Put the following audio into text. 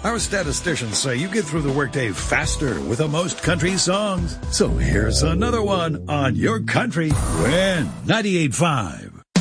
Our statisticians say you get through the workday faster with the most country songs. So here's another one on your country. Win 98.5.